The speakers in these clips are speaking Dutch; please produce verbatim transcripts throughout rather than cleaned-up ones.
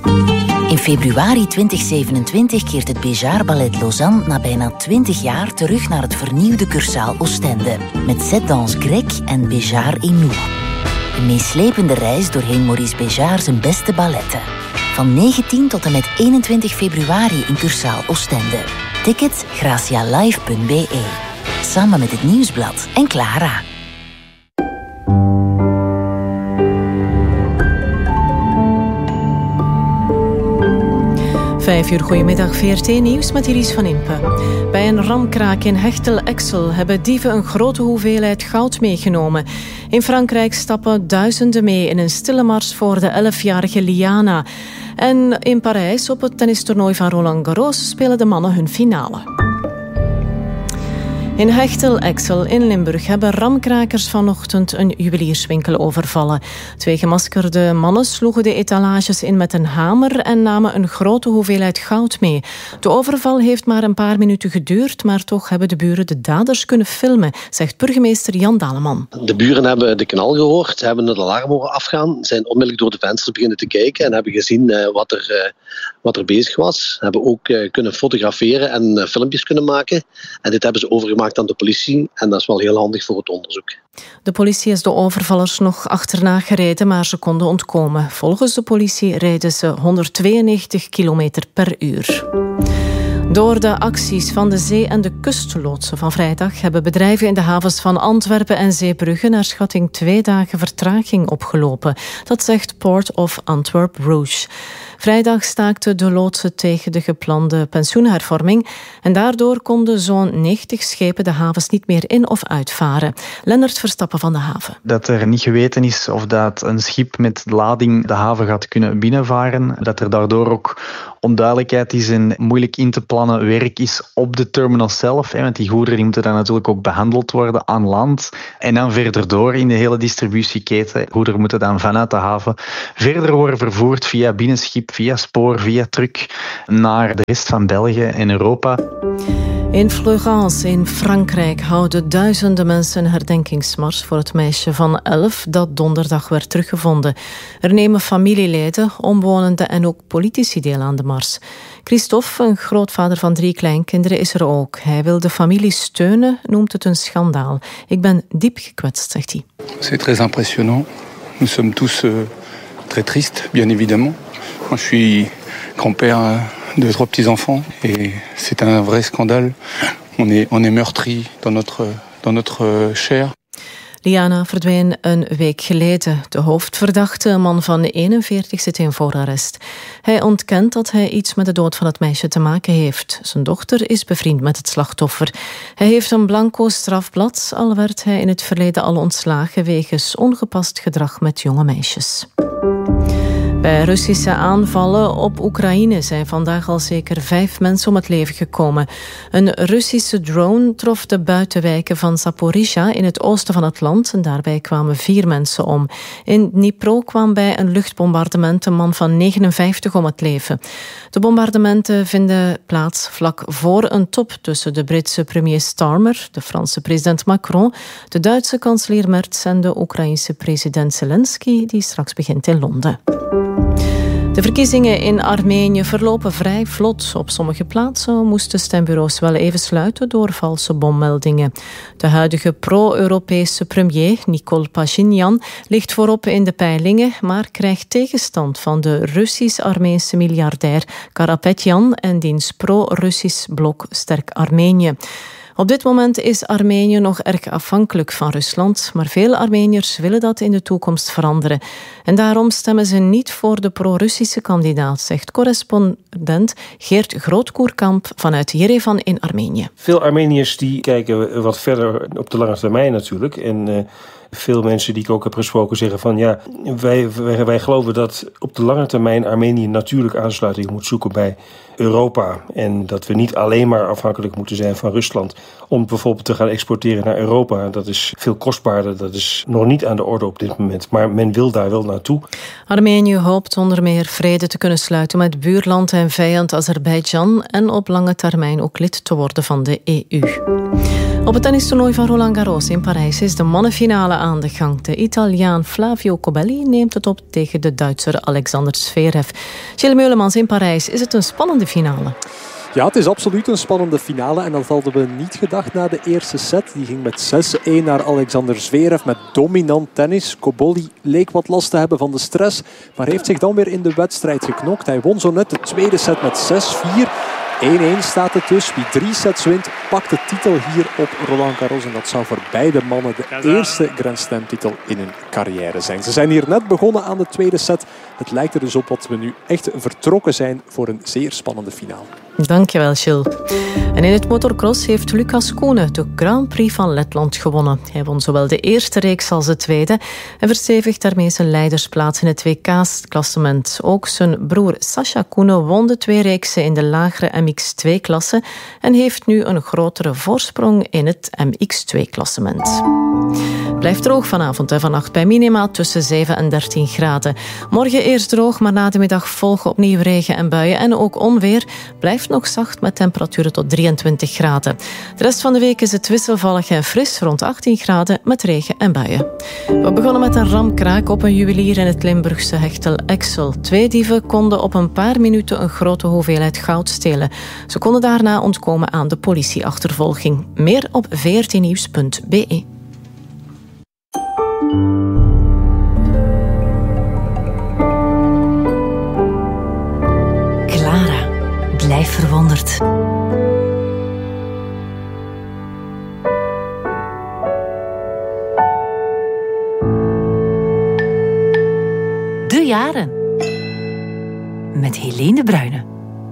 In februari twintig zevenentwintig keert het Béjart Ballet Lausanne na bijna twintig jaar terug naar het vernieuwde Cursaal Oostende. Met Cette Danse Grecque en Béjart et nous. Een meeslepende reis doorheen Maurice Béjart zijn beste balletten. Van negentien tot en met eenentwintig februari in Cursaal Oostende. Tickets gracialive punt b e. Samen met het Nieuwsblad en Clara. Vijf uur, goedemiddag, V R T Nieuws met Iris van Impe. Bij een ramkraak in Hechtel-Exel hebben dieven een grote hoeveelheid goud meegenomen. In Frankrijk stappen duizenden mee in een stille mars voor de elfjarige Liana. En in Parijs, op het tennistoernooi van Roland Garros, spelen de mannen hun finale. In Hechtel-Exel in Limburg hebben ramkrakers vanochtend een juwelierswinkel overvallen. Twee gemaskerde mannen sloegen de etalages in met een hamer en namen een grote hoeveelheid goud mee. De overval heeft maar een paar minuten geduurd, maar toch hebben de buren de daders kunnen filmen, zegt burgemeester Jan Daleman. De buren hebben de knal gehoord, hebben het alarm horen afgaan, zijn onmiddellijk door de vensters beginnen te kijken en hebben gezien uh, wat, er, uh, wat er bezig was. Hebben ook uh, kunnen fotograferen en uh, filmpjes kunnen maken. En dit hebben ze overgemaakt aan de politie en dat is wel heel handig voor het onderzoek. De politie is de overvallers nog achterna gereden, maar ze konden ontkomen. Volgens de politie reden ze honderdtweeënnegentig kilometer per uur. Door de acties van de zee- en de kustloodsen van vrijdag hebben bedrijven in de havens van Antwerpen en Zeebrugge naar schatting twee dagen vertraging opgelopen. Dat zegt Port of Antwerp Rouge. Vrijdag staakten de loodsen tegen de geplande pensioenhervorming en daardoor konden zo'n negentig schepen de havens niet meer in of uitvaren. Lennart Verstappen van de haven. Dat er niet geweten is of dat een schip met lading de haven gaat kunnen binnenvaren. Dat er daardoor ook onduidelijkheid is en moeilijk in te plannen werk is op de terminal zelf. Want die goederen die moeten dan natuurlijk ook behandeld worden aan land. En dan verder door in de hele distributieketen. Goederen moeten dan vanuit de haven verder worden vervoerd via binnenschip, via spoor, via truck naar de rest van België en Europa. In Fleurance in Frankrijk houden duizenden mensen een herdenkingsmars voor het meisje van elf dat donderdag werd teruggevonden. Er nemen familieleden, omwonenden en ook politici deel aan de mars. Christophe, een grootvader van drie kleinkinderen, is er ook. Hij wil de familie steunen, noemt het een schandaal. Ik ben diep gekwetst, zegt hij. C'est très impressionnant. Nous sommes tous euh, très tristes, bien évidemment. Moi, je suis grand-père de trois petits-enfants et c'est un vrai scandale. On est, on est meurtri dans notre, dans notre chair. Liana verdween een week geleden. De hoofdverdachte, een man van eenenveertig, zit in voorarrest. Hij ontkent dat hij iets met de dood van het meisje te maken heeft. Zijn dochter is bevriend met het slachtoffer. Hij heeft een blanco strafblad, al werd hij in het verleden al ontslagen wegens ongepast gedrag met jonge meisjes. Bij Russische aanvallen op Oekraïne zijn vandaag al zeker vijf mensen om het leven gekomen. Een Russische drone trof de buitenwijken van Zaporizhia in het oosten van het land en daarbij kwamen vier mensen om. In Dnipro kwam bij een luchtbombardement een man van negenenvijftig om het leven. De bombardementen vinden plaats vlak voor een top tussen de Britse premier Starmer, de Franse president Macron, de Duitse kanselier Merz en de Oekraïense president Zelensky, die straks begint in Londen. De verkiezingen in Armenië verlopen vrij vlot. Op sommige plaatsen moesten stembureaus wel even sluiten door valse bommeldingen. De huidige pro-Europese premier, Nikol Pashinyan, ligt voorop in de peilingen, maar krijgt tegenstand van de Russisch-Armeense miljardair Karapetyan en diens pro-Russisch blok Sterk Armenië. Op dit moment is Armenië nog erg afhankelijk van Rusland, maar veel Armeniërs willen dat in de toekomst veranderen. En daarom stemmen ze niet voor de pro-Russische kandidaat, zegt correspondent Geert Grootkoerkamp vanuit Yerevan in Armenië. Veel Armeniërs die kijken wat verder op de lange termijn natuurlijk. En uh, veel mensen die ik ook heb gesproken zeggen van ja, wij, wij, wij geloven dat op de lange termijn Armenië natuurlijk aansluiting moet zoeken bij Europa. En dat we niet alleen maar afhankelijk moeten zijn van Rusland om bijvoorbeeld te gaan exporteren naar Europa. Dat is veel kostbaarder, dat is nog niet aan de orde op dit moment. Maar men wil daar wel naartoe. Armenië hoopt onder meer vrede te kunnen sluiten met buurland en vijand Azerbeidzjan en op lange termijn ook lid te worden van de E U. Op het tennistoernooi van Roland Garros in Parijs is de mannenfinale aan de gang. De Italiaan Flavio Cobolli neemt het op tegen de Duitser Alexander Zverev. Gilles Meulemans in Parijs, is het een spannende finale? Ja, het is absoluut een spannende finale en dat hadden we niet gedacht na de eerste set. Die ging met zes-een naar Alexander Zverev met dominant tennis. Cobolli leek wat last te hebben van de stress, maar heeft zich dan weer in de wedstrijd geknokt. Hij won zo net de tweede set met zes vier. één-één staat het dus. Wie drie sets wint, pakt de titel hier op Roland Garros. En dat zou voor beide mannen de eerste Grand Slam titel in hun carrière zijn. Ze zijn hier net begonnen aan de tweede set. Het lijkt er dus op dat we nu echt vertrokken zijn voor een zeer spannende finale. Dankjewel, Gilles. En in het motocross heeft Lukas Koenen de Grand Prix van Letland gewonnen. Hij won zowel de eerste reeks als de tweede en verstevigt daarmee zijn leidersplaats in het W K-klassement. Ook zijn broer Sascha Koenen won de twee reeksen in de lagere M X twee klasse en heeft nu een grotere voorsprong in het M X twee klassement. Blijft droog vanavond en vannacht bij minima tussen zeven en dertien graden. Morgen eerst droog, maar na de middag volgen opnieuw regen en buien en ook onweer. Blijft nog zacht met temperaturen tot drieëntwintig graden. De rest van de week is het wisselvallig en fris rond achttien graden met regen en buien. We begonnen met een ramkraak op een juwelier in het Limburgse Hechtel Exel. Twee dieven konden op een paar minuten een grote hoeveelheid goud stelen. Ze konden daarna ontkomen aan de politieachtervolging. Meer op v r t nieuws punt b e. Clara, blijf verwonderd. De jaren. Met Helene de Bruyne.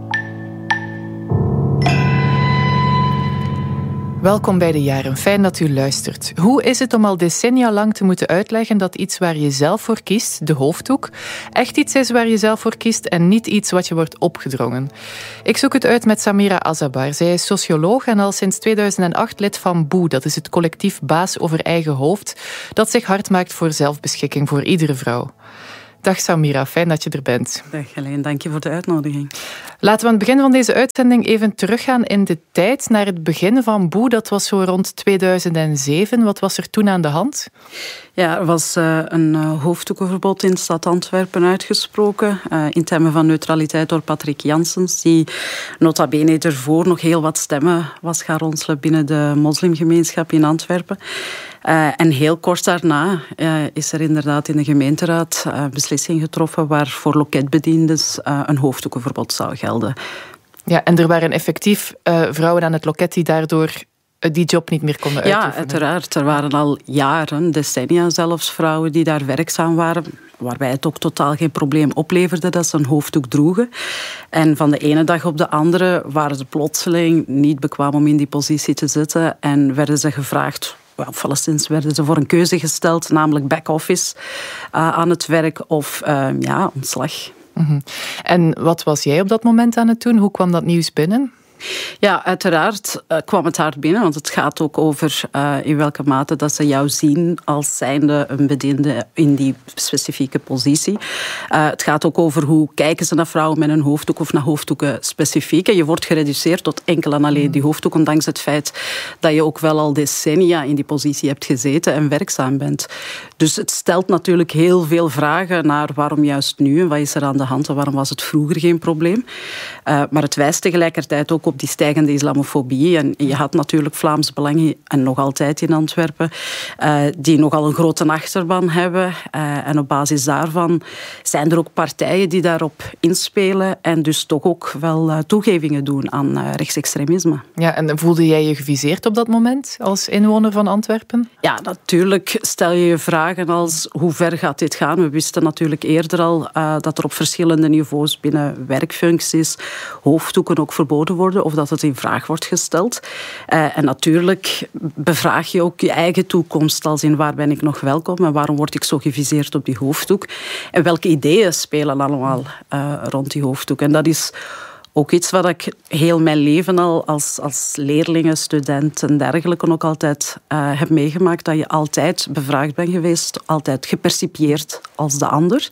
Welkom bij de jaren. Fijn dat u luistert. Hoe is het om al decennia lang te moeten uitleggen dat iets waar je zelf voor kiest, de hoofddoek, echt iets is waar je zelf voor kiest en niet iets wat je wordt opgedrongen? Ik zoek het uit met Samira Azabar. Zij is socioloog en al sinds tweeduizend acht lid van B O E. Dat is het collectief Baas over Eigen Hoofd, dat zich hard maakt voor zelfbeschikking voor iedere vrouw. Dag Samira, fijn dat je er bent. Dag Helene, dank je voor de uitnodiging. Laten we aan het begin van deze uitzending even teruggaan in de tijd, naar het begin van B O E. Dat was zo rond tweeduizend zeven. Wat was er toen aan de hand? Ja, er was uh, een uh, hoofddoekenverbod in de stad Antwerpen uitgesproken, uh, in termen van neutraliteit door Patrick Janssens, die nota bene ervoor nog heel wat stemmen was gaan ronselen binnen de moslimgemeenschap in Antwerpen. Uh, en heel kort daarna uh, is er inderdaad in de gemeenteraad uh, beslissing getroffen waar voor loketbediendes uh, een hoofddoekenverbod zou gelden. Ja, en er waren effectief uh, vrouwen aan het loket die daardoor die job niet meer konden uitoefenen. Ja, uiteraard. Er waren al jaren, decennia zelfs, vrouwen die daar werkzaam waren, waarbij het ook totaal geen probleem opleverde dat ze een hoofddoek droegen. En van de ene dag op de andere waren ze plotseling niet bekwaam om in die positie te zitten en werden ze gevraagd, of alleszins werden ze voor een keuze gesteld, namelijk back-office uh, aan het werk of uh, ja, ontslag. Mm-hmm. En wat was jij op dat moment aan het doen? Hoe kwam dat nieuws binnen? Ja, uiteraard uh, kwam het hard binnen, want het gaat ook over uh, in welke mate dat ze jou zien als zijnde een bediende in die specifieke positie. Uh, het gaat ook over hoe kijken ze naar vrouwen met een hoofddoek of naar hoofddoeken specifiek. En je wordt gereduceerd tot enkel en alleen die hoofddoek, ondanks het feit dat je ook wel al decennia in die positie hebt gezeten en werkzaam bent. Dus het stelt natuurlijk heel veel vragen naar waarom juist nu en wat is er aan de hand en waarom was het vroeger geen probleem. Uh, maar het wijst tegelijkertijd ook op die stijgende islamofobie. En je had natuurlijk Vlaams Belang, en nog altijd in Antwerpen, uh, die nogal een grote achterban hebben. Uh, en op basis daarvan zijn er ook partijen die daarop inspelen en dus toch ook wel uh, toegevingen doen aan uh, rechtsextremisme. Ja, en voelde jij je geviseerd op dat moment als inwoner van Antwerpen? Ja, natuurlijk stel je je vragen als hoe ver gaat dit gaan? We wisten natuurlijk eerder al uh, dat er op verschillende niveaus binnen werkfuncties hoofddoeken ook verboden worden of dat het in vraag wordt gesteld. Uh, en natuurlijk bevraag je ook je eigen toekomst als in waar ben ik nog welkom en waarom word ik zo geviseerd op die hoofddoek en welke ideeën spelen allemaal uh, rond die hoofddoek. En dat is ook iets wat ik heel mijn leven al als, als leerlingen, student en dergelijke ook altijd uh, heb meegemaakt, dat je altijd bevraagd bent geweest, altijd gepercipieerd als de ander.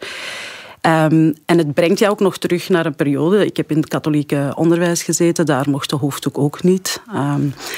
Um, en het brengt jou ook nog terug naar een periode. Ik heb in het katholieke onderwijs gezeten, daar mocht de hoofddoek ook niet. Um,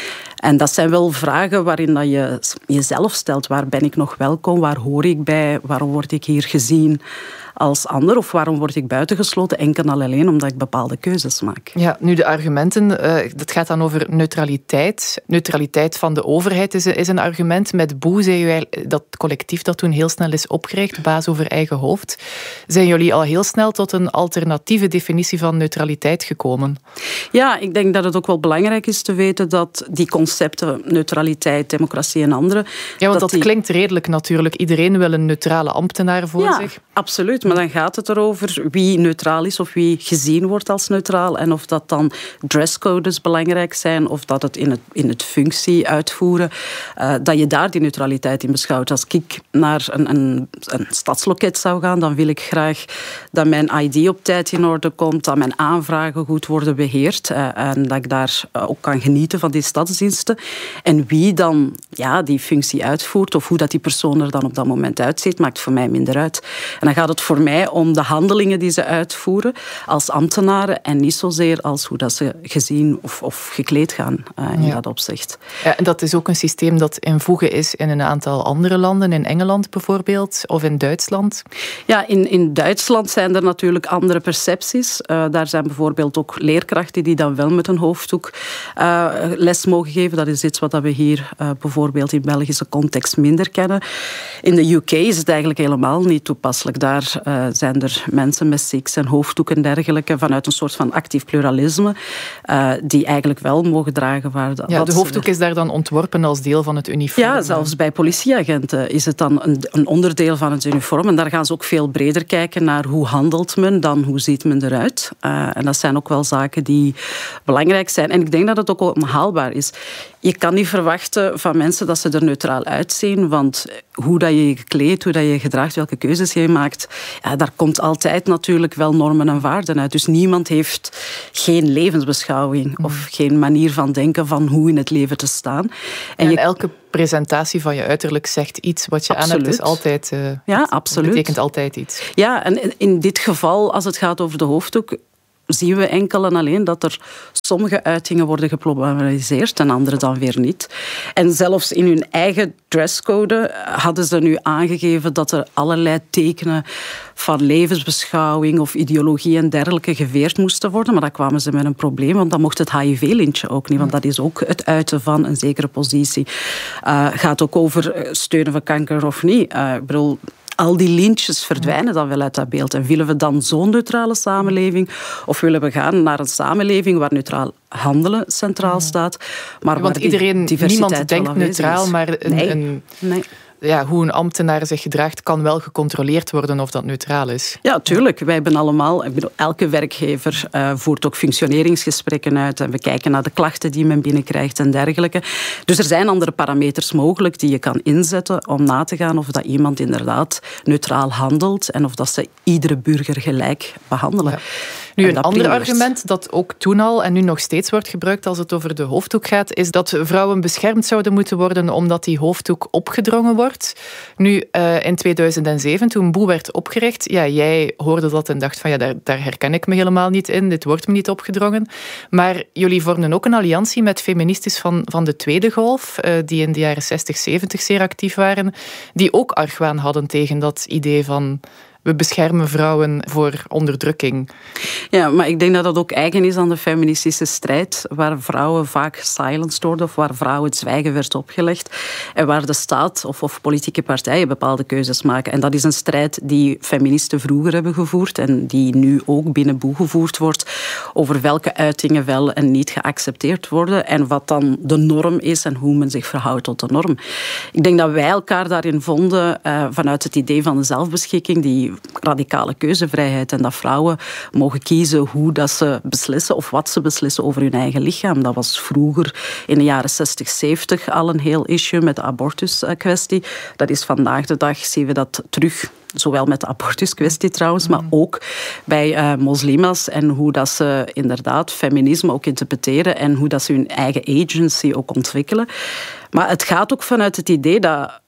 En dat zijn wel vragen waarin dat je jezelf stelt. Waar ben ik nog welkom? Waar hoor ik bij? Waarom word ik hier gezien als ander? Of waarom word ik buitengesloten? Enkel en alleen omdat ik bepaalde keuzes maak. Ja, nu de argumenten, uh, dat gaat dan over neutraliteit. Neutraliteit van de overheid is, is een argument. Met Boe zei u dat collectief dat toen heel snel is opgericht, baas over eigen hoofd. Zijn jullie al heel snel tot een alternatieve definitie van neutraliteit gekomen? Ja, ik denk dat het ook wel belangrijk is te weten dat die concepten, neutraliteit, democratie en andere... Ja, want dat, dat die... klinkt redelijk natuurlijk. Iedereen wil een neutrale ambtenaar voor ja, zich. Absoluut, maar dan gaat het erover wie neutraal is of wie gezien wordt als neutraal en of dat dan dresscodes belangrijk zijn of dat het in het, in het functie uitvoeren, uh, dat je daar die neutraliteit in beschouwt. Als ik naar een, een, een stadsloket zou gaan, dan wil ik graag dat mijn I D op tijd in orde komt, dat mijn aanvragen goed worden beheerd uh, en dat ik daar uh, ook kan genieten van die stadsdiensten. En wie dan ja, die functie uitvoert of hoe dat die persoon er dan op dat moment uitziet, maakt voor mij minder uit. En dan gaat het voor mij om de handelingen die ze uitvoeren als ambtenaren en niet zozeer als hoe dat ze gezien of, of gekleed gaan uh, in ja. dat opzicht. Ja, en dat is ook een systeem dat in voege is in een aantal andere landen, in Engeland bijvoorbeeld, of in Duitsland? Ja, in, in Duitsland zijn er natuurlijk andere percepties. Uh, daar zijn bijvoorbeeld ook leerkrachten die dan wel met een hoofddoek uh, les mogen geven. Dat is iets wat we hier uh, bijvoorbeeld in Belgische context minder kennen. In de U K is het eigenlijk helemaal niet toepasselijk. Daar uh, zijn er mensen met siks en hoofddoek en dergelijke vanuit een soort van actief pluralisme uh, die eigenlijk wel mogen dragen. Waar de, ja, de hoofddoek is daar dan ontworpen als deel van het uniform. Ja, zelfs bij politieagenten is het dan een, een onderdeel van het uniform. En daar gaan ze ook veel breder kijken naar hoe handelt men dan hoe ziet men eruit. Uh, en dat zijn ook wel zaken die belangrijk zijn. En ik denk dat het ook onhaalbaar is. Je kan niet verwachten van mensen dat ze er neutraal uitzien, want hoe dat je je kleedt, hoe dat je je gedraagt, welke keuzes je maakt, ja, daar komt altijd natuurlijk wel normen en waarden uit. Dus niemand heeft geen levensbeschouwing mm. of geen manier van denken van hoe in het leven te staan. En, en je... elke presentatie van je uiterlijk zegt iets. Wat je absoluut. aan hebt is altijd... Uh, ja, absoluut. betekent altijd iets. Ja, en in dit geval, als het gaat over de hoofddoek, zien we enkel en alleen dat er sommige uitingen worden geproblematiseerd en andere dan weer niet. En zelfs in hun eigen dresscode hadden ze nu aangegeven dat er allerlei tekenen van levensbeschouwing of ideologie en dergelijke geweerd moesten worden. Maar dan kwamen ze met een probleem, want dan mocht het H I V-lintje ook niet. Want dat is ook het uiten van een zekere positie. Uh, gaat ook over steunen van kanker of niet. Uh, ik bedoel... Al die lintjes verdwijnen dan wel uit dat beeld. En willen we dan zo'n neutrale samenleving? Of willen we gaan naar een samenleving waar neutraal handelen centraal staat? Maar want waar iedereen, die niemand denkt neutraal, maar een... Nee. een... nee. Ja, hoe een ambtenaar zich gedraagt, kan wel gecontroleerd worden of dat neutraal is. Ja, tuurlijk. Wij hebben allemaal... Ik bedoel, elke werkgever uh, voert ook functioneringsgesprekken uit en we kijken naar de klachten die men binnenkrijgt en dergelijke. Dus er zijn andere parameters mogelijk die je kan inzetten om na te gaan of dat iemand inderdaad neutraal handelt en of dat ze iedere burger gelijk behandelen. Ja. Nu, een ander argument dat ook toen al en nu nog steeds wordt gebruikt als het over de hoofddoek gaat, is dat vrouwen beschermd zouden moeten worden omdat die hoofddoek opgedrongen wordt. Nu, uh, in tweeduizend zeven, toen Boe werd opgericht, ja, jij hoorde dat en dacht van ja, daar, daar herken ik me helemaal niet in, dit wordt me niet opgedrongen. Maar jullie vormden ook een alliantie met feministes van, van de tweede golf, uh, die in de jaren zestig, zeventig zeer actief waren, die ook argwaan hadden tegen dat idee van... We beschermen vrouwen voor onderdrukking. Ja, maar ik denk dat dat ook eigen is aan de feministische strijd, waar vrouwen vaak silenced worden of waar vrouwen het zwijgen werd opgelegd en waar de staat of, of politieke partijen bepaalde keuzes maken. En dat is een strijd die feministen vroeger hebben gevoerd en die nu ook binnen Boe gevoerd wordt over welke uitingen wel en niet geaccepteerd worden en wat dan de norm is en hoe men zich verhoudt tot de norm. Ik denk dat wij elkaar daarin vonden uh, vanuit het idee van de zelfbeschikking, die radicale keuzevrijheid en dat vrouwen mogen kiezen hoe dat ze beslissen of wat ze beslissen over hun eigen lichaam. Dat was vroeger in de jaren zestig, zeventig al een heel issue met de abortuskwestie. Dat is vandaag de dag, zien we dat terug. Zowel met de abortuskwestie trouwens, maar ook bij uh, moslima's en hoe dat ze inderdaad feminisme ook interpreteren en hoe dat ze hun eigen agency ook ontwikkelen. Maar het gaat ook vanuit het idee dat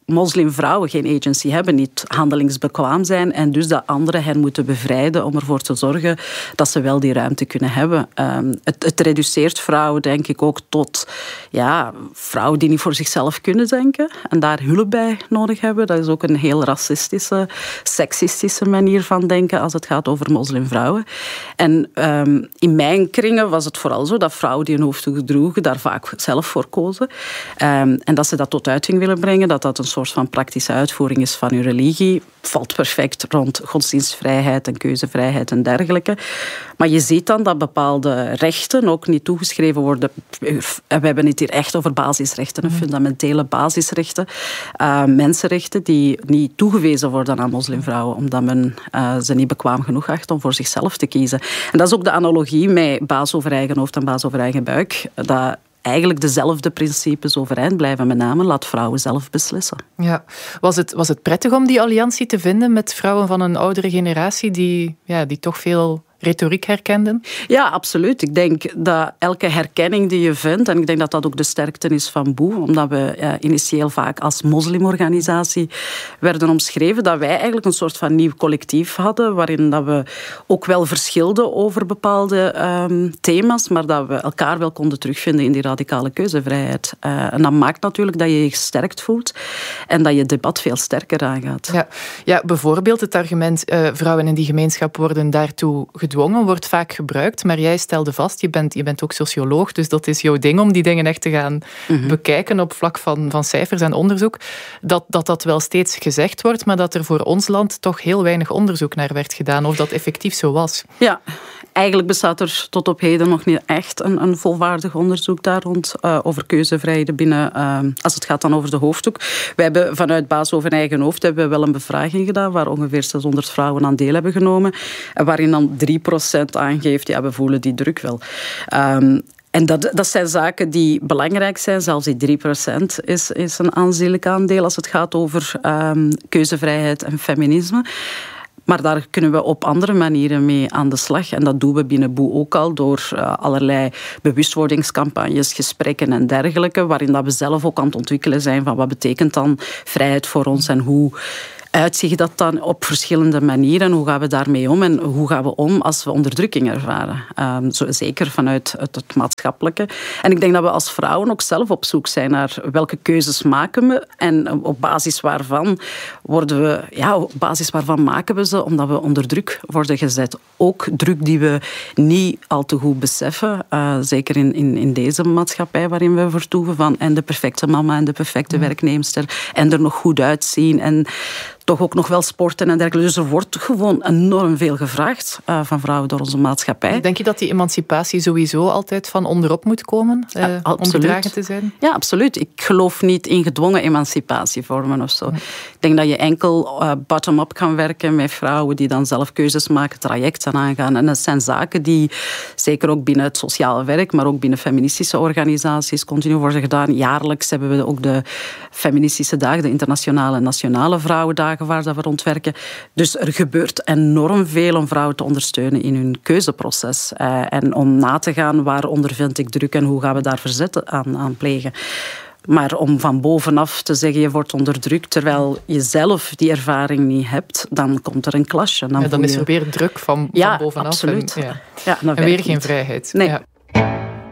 moslimvrouwen geen agency hebben, niet handelingsbekwaam zijn en dus dat anderen hen moeten bevrijden om ervoor te zorgen dat ze wel die ruimte kunnen hebben. Um, het, het reduceert vrouwen, denk ik, ook tot ja, vrouwen die niet voor zichzelf kunnen denken en daar hulp bij nodig hebben. Dat is ook een heel racistische, seksistische manier van denken als het gaat over moslimvrouwen. En um, in mijn kringen was het vooral zo dat vrouwen die een hoofddoek droegen daar vaak zelf voor kozen. Um, en dat ze dat tot uiting willen brengen, dat dat een soort van praktische uitvoering is van hun religie, valt perfect rond godsdienstvrijheid en keuzevrijheid en dergelijke. Maar je ziet dan dat bepaalde rechten ook niet toegeschreven worden. We hebben het hier echt over basisrechten, fundamentele basisrechten. Uh, mensenrechten die niet toegewezen worden aan moslimvrouwen, omdat men uh, ze niet bekwaam genoeg acht om voor zichzelf te kiezen. En dat is ook de analogie met baas over eigen hoofd en baas over eigen buik. Dat eigenlijk dezelfde principes overeind blijven. Met name laat vrouwen zelf beslissen. Ja. Was het, was het prettig om die alliantie te vinden met vrouwen van een oudere generatie die, ja, die toch veel retoriek herkenden? Ja, absoluut. Ik denk dat elke herkenning die je vindt, en ik denk dat dat ook de sterkte is van Boe, omdat we ja, initieel vaak als moslimorganisatie werden omschreven, dat wij eigenlijk een soort van nieuw collectief hadden, waarin dat we ook wel verschilden over bepaalde um, thema's, maar dat we elkaar wel konden terugvinden in die radicale keuzevrijheid. Uh, en dat maakt natuurlijk dat je je gesterkt voelt en dat je het debat veel sterker aangaat. Ja, ja, bijvoorbeeld het argument uh, vrouwen in die gemeenschap worden daartoe gedwongen, wordt vaak gebruikt, maar jij stelde vast, je bent, je bent ook socioloog, dus dat is jouw ding om die dingen echt te gaan mm-hmm. bekijken op vlak van, van cijfers en onderzoek, dat, dat dat wel steeds gezegd wordt, maar dat er voor ons land toch heel weinig onderzoek naar werd gedaan, of dat effectief zo was. Ja, eigenlijk bestaat er tot op heden nog niet echt een, een volwaardig onderzoek daar rond uh, over keuzevrijheden binnen, uh, als het gaat dan over de hoofddoek. Wij hebben vanuit Baas over eigen hoofd hebben we wel een bevraging gedaan, waar ongeveer zeshonderd vrouwen aan deel hebben genomen, en waarin dan drie procent aangeeft, ja, we voelen die druk wel. Um, En dat, dat zijn zaken die belangrijk zijn. Zelfs die drie procent is, is een aanzienlijk aandeel als het gaat over um, keuzevrijheid en feminisme. Maar daar kunnen we op andere manieren mee aan de slag. En dat doen we binnen Boe ook al door uh, allerlei bewustwordingscampagnes, gesprekken en dergelijke, waarin dat we zelf ook aan het ontwikkelen zijn van wat betekent dan vrijheid voor ons en hoe uitzicht dat dan op verschillende manieren. Hoe gaan we daarmee om en hoe gaan we om als we onderdrukking ervaren? Um, zo, zeker vanuit het, het maatschappelijke. En ik denk dat we als vrouwen ook zelf op zoek zijn naar welke keuzes maken we en op basis waarvan worden we, ja, op basis waarvan maken we ze, omdat we onder druk worden gezet. Ook druk die we niet al te goed beseffen, uh, zeker in, in, in deze maatschappij waarin we vertoeven, van en de perfecte mama en de perfecte werknemster en er nog goed uitzien en toch ook nog wel sporten en dergelijke. Dus er wordt gewoon enorm veel gevraagd uh, van vrouwen door onze maatschappij. Denk je dat die emancipatie sowieso altijd van onderop moet komen? Uh, ja, om gedragen te zijn? Ja, absoluut. Ik geloof niet in gedwongen emancipatievormen of zo. Ja. Ik denk dat je enkel uh, bottom-up kan werken met vrouwen die dan zelf keuzes maken, trajecten aangaan. En dat zijn zaken die zeker ook binnen het sociale werk, maar ook binnen feministische organisaties continu worden gedaan. Jaarlijks hebben we ook de feministische dagen, de internationale en nationale vrouwendagen, waar dat we rondwerken. Dus er gebeurt enorm veel om vrouwen te ondersteunen in hun keuzeproces. Uh, en om na te gaan waar ondervind ik druk en hoe gaan we daar verzet aan, aan plegen. Maar om van bovenaf te zeggen je wordt onderdrukt terwijl je zelf die ervaring niet hebt, dan komt er een clash. En dan, ja, dan je... is er weer druk van, ja, van bovenaf. Absoluut. En, ja. Ja, en weer geen vrijheid. Nee. Ja.